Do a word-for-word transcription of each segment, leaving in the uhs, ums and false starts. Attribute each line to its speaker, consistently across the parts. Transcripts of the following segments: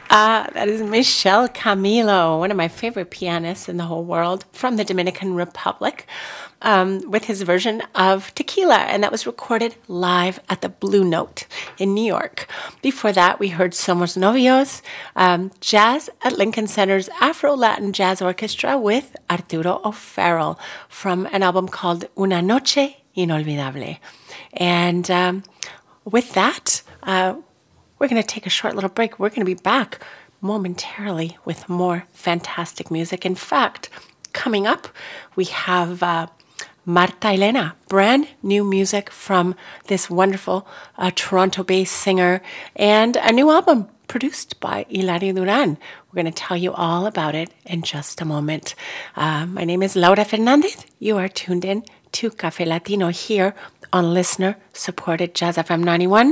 Speaker 1: Ah, that is Michel Camilo, one of my favorite pianists in the whole world, from the Dominican Republic, um, with his version of Tequila, and that was recorded live at the Blue Note in New York. Before that, we heard Somos Novios, um, jazz at Lincoln Center's Afro-Latin Jazz Orchestra with Arturo O'Farrell from an album called Una Noche Inolvidable. And um, with that, uh, we're going to take a short little break. We're going to be back momentarily with more fantastic music. In fact, coming up, we have uh, Marta Elena, brand new music from this wonderful uh, Toronto-based singer, and a new album produced by Hilario Duran. We're going to tell you all about it in just a moment. Uh, my name is Laura Fernandez. You are tuned in to Café Latino here on listener-supported Jazz F M ninety-one.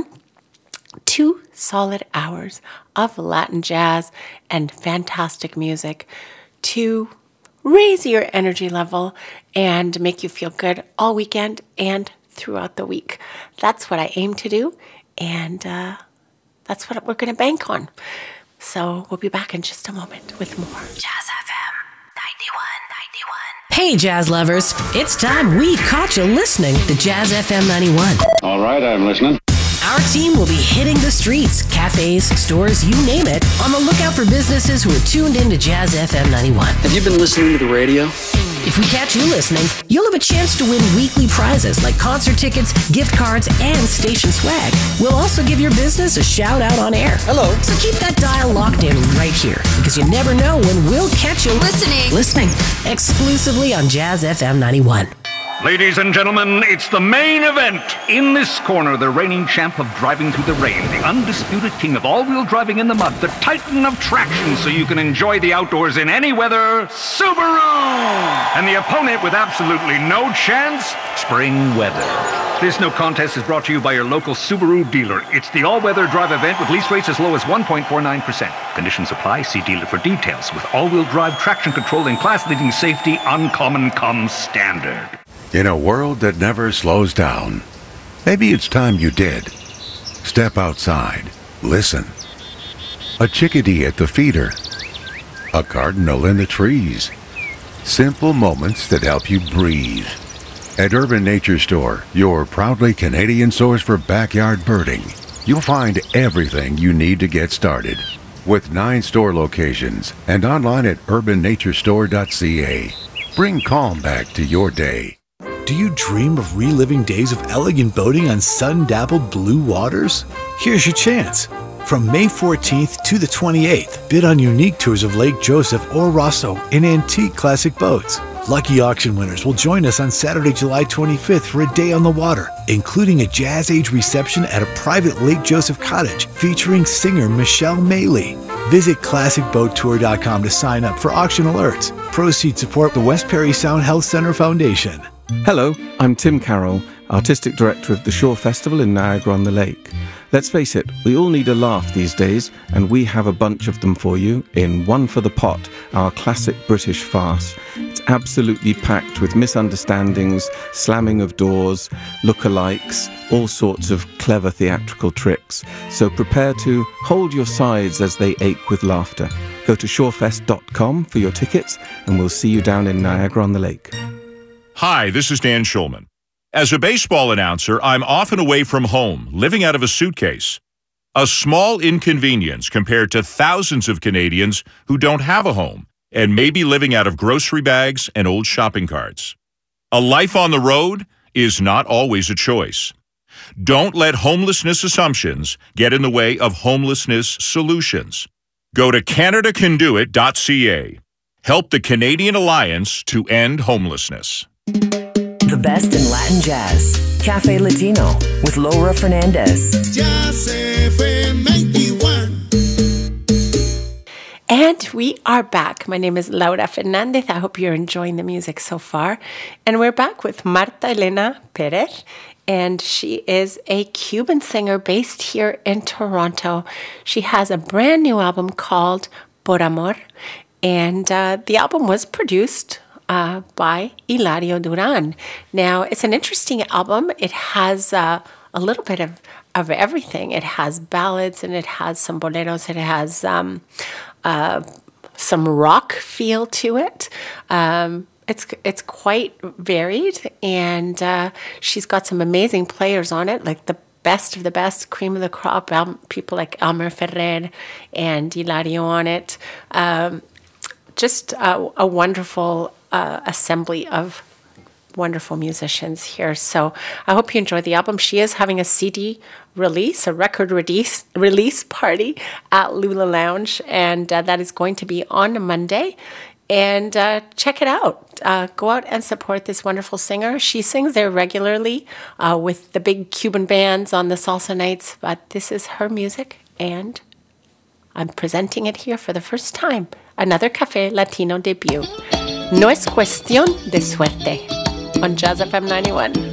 Speaker 1: Two solid hours of Latin jazz and fantastic music to raise your energy level and make you feel good all weekend and throughout the week. That's what I aim to do, and uh, that's what we're going to bank on. So we'll be back in just a moment with more Jazz F M ninety-one ninety-one.
Speaker 2: Hey, jazz lovers. It's time we caught you listening to Jazz F M ninety-one.
Speaker 3: All right, I'm listening.
Speaker 2: Our team will be hitting the streets, cafes, stores, you name it, on the lookout for businesses who are tuned in to Jazz F M ninety-one.
Speaker 4: Have you been listening to the radio?
Speaker 2: If we catch you listening, you'll have a chance to win weekly prizes like concert tickets, gift cards, and station swag. We'll also give your business a shout out on air.
Speaker 4: Hello.
Speaker 2: So keep that dial locked in right here, because you never know when we'll catch you listening. Listening exclusively on Jazz F M ninety-one.
Speaker 5: Ladies and gentlemen, it's the main event. In this corner, the reigning champ of driving through the rain, the undisputed king of all-wheel driving in the mud, the titan of traction so you can enjoy the outdoors in any weather, Subaru! And the opponent with absolutely no chance, spring weather. This no contest is brought to you by your local Subaru dealer. It's the all-weather drive event with lease rates as low as one point four nine percent. Conditions apply. See dealer for details. With all-wheel drive traction control and class-leading safety, Uncommon comes standard.
Speaker 6: In a world that never slows down, maybe it's time you did. Step outside. Listen. A chickadee at the feeder. A cardinal in the trees. Simple moments that help you breathe. At Urban Nature Store, your proudly Canadian source for backyard birding, you'll find everything you need to get started. With nine store locations and online at urban nature store dot c a. Bring calm back to your day.
Speaker 7: Do you dream of reliving days of elegant boating on sun-dappled blue waters? Here's your chance. From May fourteenth to the twenty-eighth, bid on unique tours of Lake Joseph or Rosso in antique classic boats. Lucky auction winners will join us on Saturday, July twenty-fifth for a day on the water, including a Jazz Age reception at a private Lake Joseph cottage featuring singer Michelle Maley. Visit classic boat tour dot com to sign up for auction alerts. Proceeds support the West Perry Sound Health Center Foundation.
Speaker 8: Hello, I'm Tim Carroll, Artistic Director of the Shore Festival in Niagara-on-the-Lake. Let's face it, we all need a laugh these days, and we have a bunch of them for you in One for the Pot, our classic British farce. It's absolutely packed with misunderstandings, slamming of doors, lookalikes, all sorts of clever theatrical tricks. So prepare to hold your sides as they ache with laughter. Go to shorefest dot com for your tickets, and we'll see you down in Niagara-on-the-Lake.
Speaker 9: Hi, this is Dan Schulman. As a baseball announcer, I'm often away from home, living out of a suitcase. A small inconvenience compared to thousands of Canadians who don't have a home and may be living out of grocery bags and old shopping carts. A life on the road is not always a choice. Don't let homelessness assumptions get in the way of homelessness solutions. Go to canada can do it dot c a. Help the Canadian Alliance to end homelessness.
Speaker 2: The best in Latin jazz. Café Latino with Laura Fernandez.
Speaker 10: Jazz F M ninety-one.
Speaker 1: And we are back. My name is Laura Fernandez. I hope you're enjoying the music so far. And we're back with Marta Elena Perez. And she is a Cuban singer based here in Toronto. She has a brand new album called Por Amor. And uh, the album was produced Uh, by Hilario Duran. Now, it's an interesting album. It has uh, a little bit of of everything. It has ballads and it has some boleros. It has um, uh, some rock feel to it. Um, it's it's quite varied, and uh, she's got some amazing players on it, like the best of the best, cream of the crop, um, people like Elmer Ferrer and Hilario on it. Um, just a, a wonderful uh, assembly of wonderful musicians here. So I hope you enjoy the album. She is having a C D release, a record release release party at Lula Lounge, and uh, that is going to be on Monday. And uh, check it out. Uh, go out and support this wonderful singer. She sings there regularly uh, with the big Cuban bands on the salsa nights, but this is her music, and I'm presenting it here for the first time. Another Café Latino debut. No es cuestión de suerte on Jazz F M ninety-one.